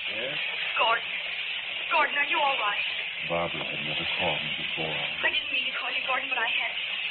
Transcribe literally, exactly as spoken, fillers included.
Yes? Gordon. Gordon, are you all right? Barbara had never called me before. I didn't mean to call you Gordon, but I had.